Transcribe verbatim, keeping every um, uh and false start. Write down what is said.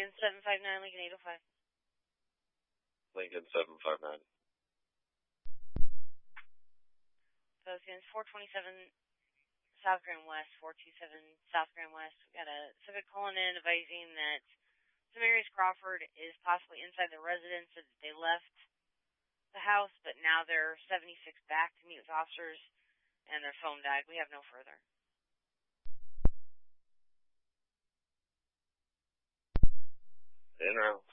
Lincoln seven five nine, Lincoln eight oh five. Lincoln seven five nine. Posting four twenty-seven South Grand West, four two seven South Grand West. We got a civic calling in advising that Samarius Crawford is possibly inside the residence, that they left the house, but now they're seventy-six back to meet with officers, and their phone died. We have no further. In route.